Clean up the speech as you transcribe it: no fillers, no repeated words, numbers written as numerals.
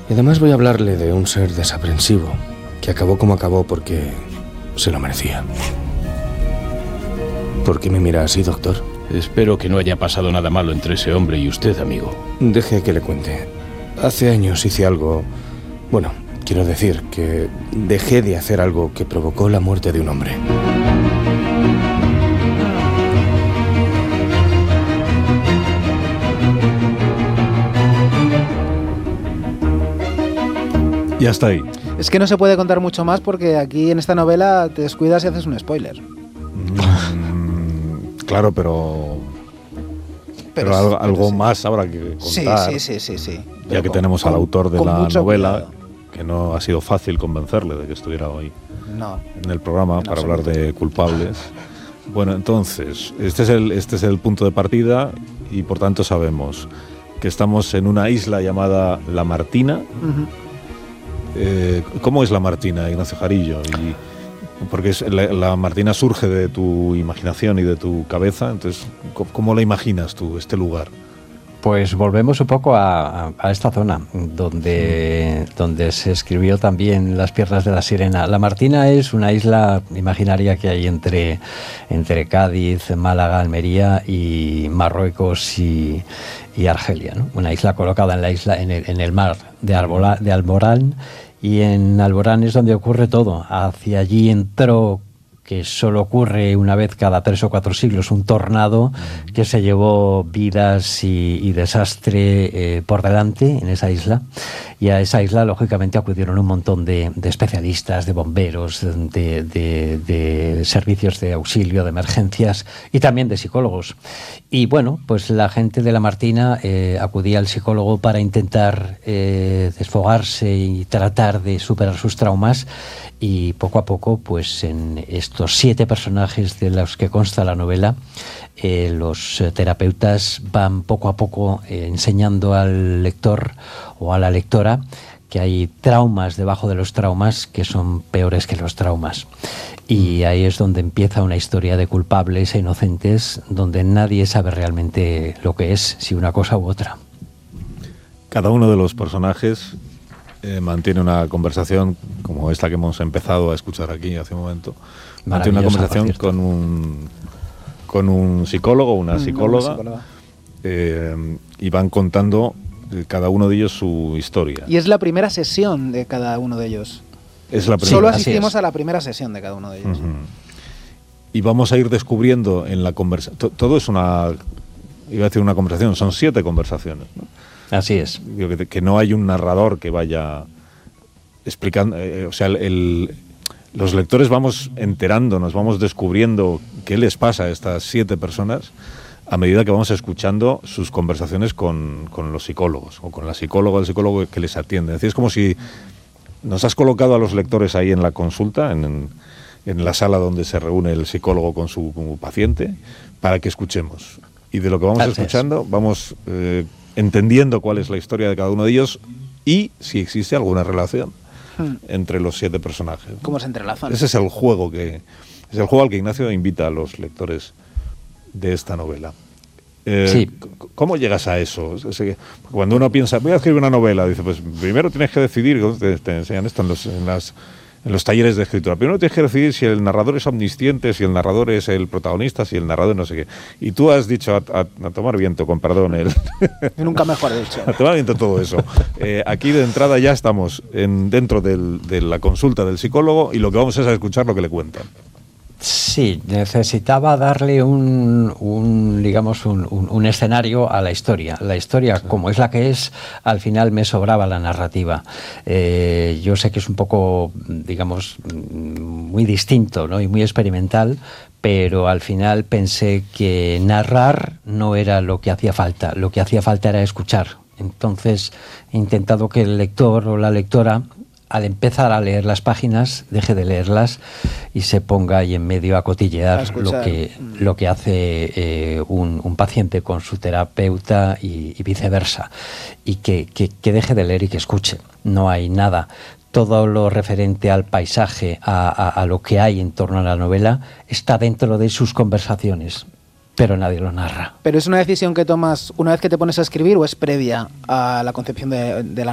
Y además voy a hablarle de un ser desaprensivo, que acabó como acabó porque se lo merecía. ¿Por qué me mira así, doctor? Espero que no haya pasado nada malo entre ese hombre y usted, amigo. Deje que le cuente. Hace años hice algo... Bueno, quiero decir que dejé de hacer algo que provocó la muerte de un hombre. Y hasta ahí. Es que no se puede contar mucho más porque aquí en esta novela te descuidas y haces un spoiler. Claro, pero algo más habrá que contar. Sí. Ya que tenemos al autor de la novela, cuidado. que no ha sido fácil convencerle de que estuviera hoy en el programa para absoluto. hablar de culpables. Bueno, entonces, este es el punto de partida y por tanto sabemos que estamos en una isla llamada La Martina. Uh-huh. ¿Cómo es La Martina, Ignacio Jarillo? Porque la Martina surge de tu imaginación y de tu cabeza, entonces, ¿cómo la imaginas tú, este lugar? Pues volvemos un poco a esta zona donde se escribió también Las piernas de la sirena. La Martina es una isla imaginaria que hay entre Cádiz, Málaga, Almería y Marruecos y Argelia, ¿no? Una isla colocada en el mar de Alborán, y en Alborán es donde ocurre todo. Hacia allí entró, que solo ocurre una vez cada 3 o 4 siglos, un tornado que se llevó vidas y desastre por delante en esa isla. Y a esa isla, lógicamente, acudieron un montón de especialistas, de bomberos, de servicios de auxilio, de emergencias y también de psicólogos. Y bueno, pues la gente de La Martina acudía al psicólogo para intentar desfogarse y tratar de superar sus traumas. Y poco a poco, pues en estos 7 personajes de los que consta la novela, los terapeutas van poco a poco enseñando al lector o a la lectora que hay traumas debajo de los traumas que son peores que los traumas. Y ahí es donde empieza una historia de culpables e inocentes, donde nadie sabe realmente lo que es, si una cosa u otra. Cada uno de los personajes mantiene una conversación como esta que hemos empezado a escuchar aquí hace un momento. Mantiene una conversación con un psicólogo, una psicóloga, y van contando cada uno de ellos su historia. Y es la primera sesión de cada uno de ellos. Solo asistimos a la primera sesión de cada uno de ellos. Uh-huh. Y vamos a ir descubriendo en la conversación... Todo es iba a decir una conversación, son 7 conversaciones, ¿no? Así es. Que no hay un narrador que vaya explicando... los lectores vamos enterándonos, vamos descubriendo qué les pasa a estas 7 personas a medida que vamos escuchando sus conversaciones con los psicólogos o con la psicóloga o el psicólogo que les atiende. Es decir, es como si nos has colocado a los lectores ahí en la consulta, en la sala donde se reúne el psicólogo con su paciente, para que escuchemos. Y de lo que vamos escuchando, vamos entendiendo cuál es la historia de cada uno de ellos y si existe alguna relación entre los 7 personajes. ¿Cómo se entrelazan? Ese es el juego al que Ignacio invita a los lectores de esta novela. Sí. ¿Cómo llegas a eso? Cuando uno piensa, voy a escribir una novela, dice, pues primero tienes que decidir, te enseñan esto en los talleres de escritura. Primero tienes que decidir si el narrador es omnisciente, si el narrador es el protagonista, si el narrador no sé qué. Y tú has dicho a tomar viento, con perdón. Nunca mejor dicho. A tomar viento todo eso. Aquí de entrada ya estamos dentro de la consulta del psicólogo y lo que vamos es a escuchar lo que le cuentan. Sí, necesitaba darle un escenario a la historia. La historia, como es la que es, al final me sobraba la narrativa. Yo sé que es un poco, digamos, muy distinto, ¿no? Y muy experimental, pero al final pensé que narrar no era lo que hacía falta. Lo que hacía falta era escuchar. Entonces he intentado que el lector o la lectora, al empezar a leer las páginas, deje de leerlas y se ponga ahí en medio a cotillear lo que hace un paciente con su terapeuta y viceversa. Y que deje de leer y que escuche. No hay nada. Todo lo referente al paisaje, a lo que hay en torno a la novela, está dentro de sus conversaciones, pero nadie lo narra. ¿Pero es una decisión que tomas una vez que te pones a escribir o es previa a la concepción de la